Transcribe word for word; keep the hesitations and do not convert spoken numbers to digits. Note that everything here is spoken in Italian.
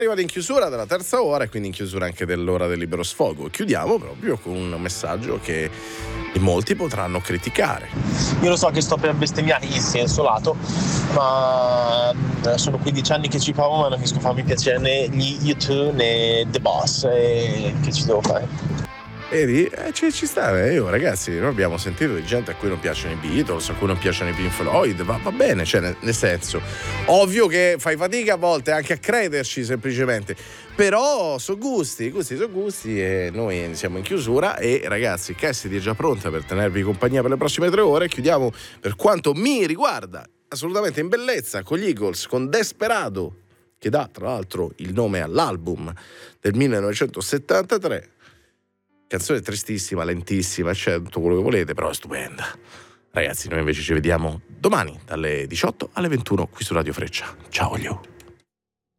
Arrivati in chiusura della terza ora e quindi in chiusura anche dell'ora del libero sfogo. Chiudiamo proprio con un messaggio che in molti potranno criticare. Io lo so che sto per bestemmiare in senso lato, ma sono quindici anni che ci provo, ma non riesco a farmi piacere né gli U due né The Boss, e che ci devo fare? Vedi? Eh, ci, ci sta, eh, io, ragazzi, noi abbiamo sentito di gente a cui non piacciono i Beatles, a cui non piacciono i Pink Floyd, va, va bene, cioè nel, nel senso, ovvio che fai fatica a volte anche a crederci semplicemente, però sono gusti, gusti sono gusti e noi siamo in chiusura e ragazzi, Cassidy è già pronta per tenervi compagnia per le prossime tre ore, chiudiamo per quanto mi riguarda assolutamente in bellezza con gli Eagles, con Desperado, che dà tra l'altro il nome all'album del millenovecentosettantatré. Canzone tristissima, lentissima, c'è tutto quello che volete, però è stupenda. Ragazzi, noi invece ci vediamo domani dalle diciotto alle ventuno qui su Radio Freccia. Ciao, Lio.